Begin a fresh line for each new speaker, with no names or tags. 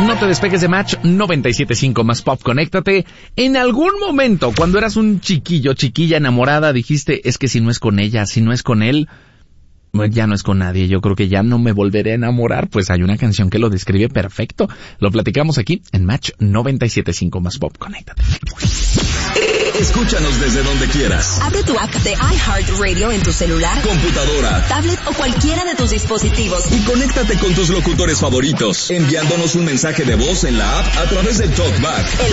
No te despegues de Match 97.5 más pop, conéctate. En algún momento, cuando eras un chiquillo, chiquilla enamorada, dijiste, es que si no es con ella, si no es con él, ya no es con nadie, yo creo que ya no me volveré a enamorar. Pues hay una canción que lo describe perfecto. Lo platicamos aquí en Match 97.5 más pop, conéctate.
Escúchanos desde donde quieras.
Abre tu app de iHeartRadio en tu celular,
computadora,
tablet o cualquiera de tus dispositivos.
Y conéctate con tus locutores favoritos, enviándonos un mensaje de voz en la app a través del TalkBack.